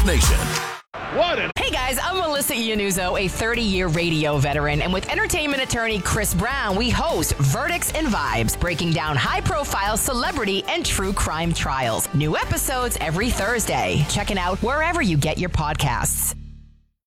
Rock Nation. Hey guys, I'm Melissa Iannuzzo, a 30-year radio veteran, and with entertainment attorney Chris Brown, we host Verdicts and Vibes, breaking down high-profile celebrity and true crime trials. New episodes every Thursday. Check it out wherever you get your podcasts.